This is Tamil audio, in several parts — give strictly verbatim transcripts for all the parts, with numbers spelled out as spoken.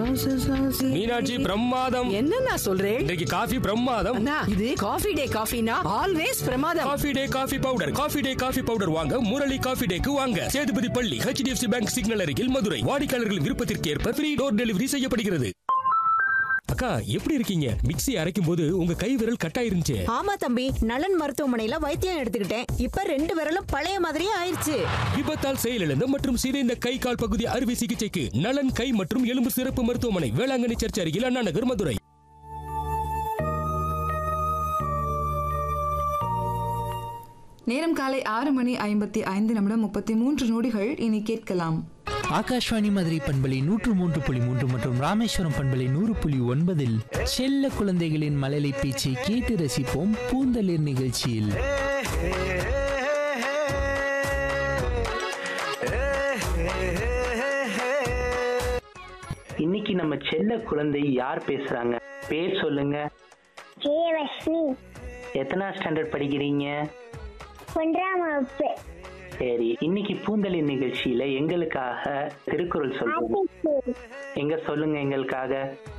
மீனாட்சி பிரமாதம். என்ன நான் சொல்றேன், இன்றைக்கு காஃபி பிரமாதம். அண்ணா, இது காஃபி டே காஃபினா ஆல்வேஸ் பிரமாதம். Coffee day coffee powder. Coffee day coffee powder வாங்க முரளி காஃபி டேக்கு வாங்க. சேதுபதி பள்ளி, H D F C bank signal அருகில், மதுரை. வாடிக்கையாளர்களின் விருப்பத்திற்கு ஏற்ப ஃப்ரீ டோர் டெலிவரி செய்யப்படுகிறது. அக்கா, எப்படி இருக்கீங்க? மிக்ஸி அரைக்கும் போது உங்க கை விரல் கட்டாயிருந்துச்சு. ஆமா தம்பி, நலன் மருத்துவமனையில வைத்தியம் எடுத்துக்கிட்டேன். இப்ப ரெண்டு விரலும் பழைய மாதிரியே ஆயிருச்சு. விபத்தால் செயலிழந்த மற்றும் சிதைந்த கை கால் பகுதி அறுவை சிகிச்சைக்கு நலன் கை மற்றும் எலும்பு சிறப்பு மருத்துவமனை, வேளாங்கண்ணி சர்ச் அருகில், அண்ணா நகர், மதுரை. நேரம் காலை ஆறு மணி ஐம்பத்தி ஐந்து நிமிடம் முப்பத்தி மூன்று நொடிகள். இனி கேட்கலாம் ஆகாஷ்வாணி மதுரை பண்பலை நூற்று மூன்று புள்ளி மூன்று மற்றும் ராமேஸ்வரம் பண்பலை நூறு புள்ளி ஒன்பதில் செல்ல குழந்தைகளின் மழலை பேச்சை கேட்டு ரசிப்போம் பூந்தளிர் நிகழ்ச்சியில். இன்னைக்கு நம்ம செல்ல குழந்தை யார் பேசுறாங்க? பேர் சொல்லுங்க. ஜெயவஸ்மி. எத்தனை ஸ்டாண்டர்ட் படிக்கிறீங்க? ஒன்றாம் வகுப்பு. சரி, இன்னைக்கு பூந்தளிர் நிகழ்ச்சியில எங்களுக்காக திருக்குறள் சொல்லுங்க. எங்க சொல்லுங்க எங்களுக்காக.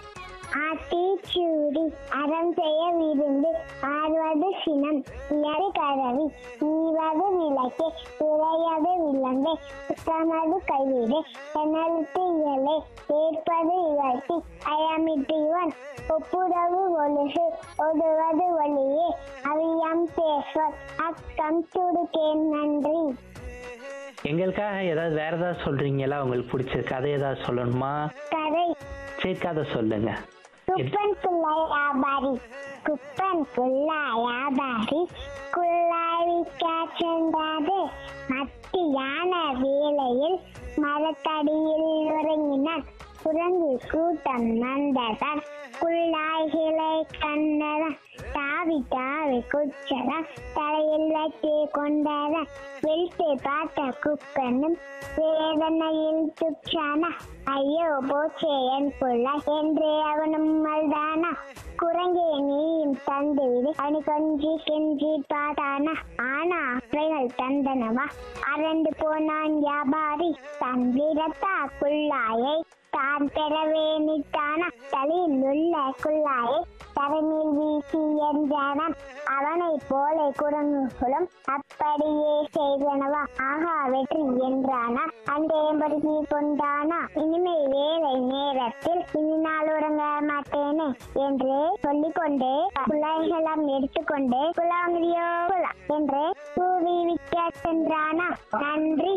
ஆத்திச்சூடி அறம் செய்ய விருந்து ஆறுவது சினம் இயறி கரவி நீவது விளக்கே துறையது விளம்பே சுத்தமது கைவிடு எனலுக்கு இயலே ஏற்பது இகழ்ச்சி அயமிட்டு இவன் ஒப்புரவு ஒழுகு ஒடுவது ஒளியே அவியம் பேசுவர் அக்கம் சுடுக்கேன். நன்றி. எங்களுக்காக ஏதாவது வேற ஏதாவது சொல்றீங்களா? உங்களுக்கு பிடிச்ச கதை ஏதாவது சொல்லணுமா? கதை. சரி, கதை சொல்லுங்க. குப்பன் புள்ளை வியாபாரி. குப்பன் புள்ளா வியாபாரி குள்ளாய் விற்க சென்றது. மத்தியான வேளையில் மரத்தடியில் உறங்கினான். குரங்கு கூட்டம் வந்ததான். குள்ளாய்களை கண்டதான். தாவி தாவி குச்சதான். தலையில் வச்சு கொண்டதான். வெளுத்து பார்த்த குப்பனும் வேதனையில் துச்சானா. ஐயோ போச்சே என் புள்ள என்று அவனும் அழுதானா. குரங்கே நீயும் தந்து விடு அவனு கொஞ்சி கெஞ்சி பார்த்தானா. ஆனா அவைகள் தந்தனவா. அரண்டு போனான் வியாபாரி. தன் விரத்தா குள்ளாயை தான் பெறவே நிட்டானா. தலையில் உள்ள குள்ளாயை தரணில் வீசி என்றானாம். அவனை போல குரங்குகளும் அப்படியே செய்தனவா. ஆகா வெற்றி என்றானா. அண்டேம்படுத்தி கொண்டானா. இனிமே வேலை நேரத்தில் இனி நாள் உறங்க மாட்டேனே என்று சொல்லிக்கொண்டே குழாய்களம் எடுத்துக்கொண்டு குழாங்கியோ குழா என்று கூவி விற்க சென்றானா. நன்றி.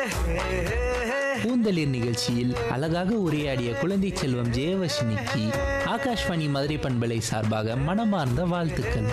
பூந்தளிர் நிகழ்ச்சியில் அழகாக உரையாடிய குழந்தை செல்வம் ஜெயவர்ஷினிக்கு ஆகாஷ்வாணி மதுரை பண்பலை சார்பாக மனமார்ந்த வாழ்த்துக்கள்.